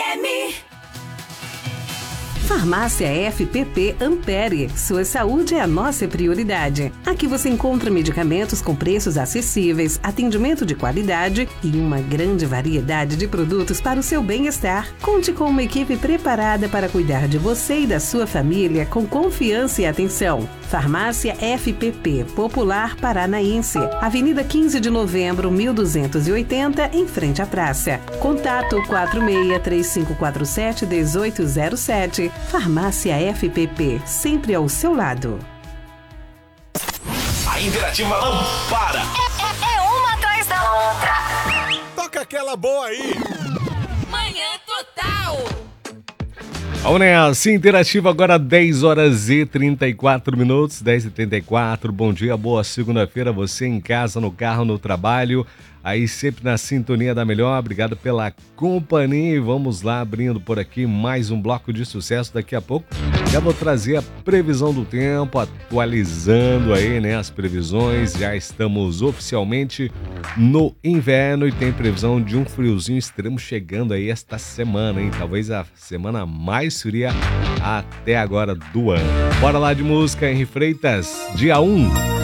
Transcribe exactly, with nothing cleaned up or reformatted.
M. Farmácia F P P Ampere. Sua saúde é a nossa prioridade. Aqui você encontra medicamentos com preços acessíveis, atendimento de qualidade e uma grande variedade de produtos para o seu bem-estar. Conte com uma equipe preparada para cuidar de você e da sua família com confiança e atenção. Farmácia F P P Popular Paranaense, Avenida quinze de Novembro, mil duzentos e oitenta, em frente à praça. Contato quatro seis três cinco quatro sete um oito zero sete. Farmácia F P P, sempre ao seu lado. A Interativa não para. É, é, é uma atrás da outra. Toca aquela boa aí. Manhã Total. Vamos nessa, Interativa agora dez horas e trinta e quatro minutos, dez e trinta e quatro. Bom dia, boa segunda-feira, você em casa, no carro, no trabalho, aí sempre na sintonia da melhor. Obrigado pela companhia e vamos lá abrindo por aqui mais um bloco de sucesso. Daqui a pouco já vou trazer a previsão do tempo, atualizando aí, né, as previsões. Já estamos oficialmente no inverno e tem previsão de um friozinho extremo chegando aí esta semana, hein? Talvez a semana mais fria até agora do ano. Bora lá de música, Henri Freitas, dia um.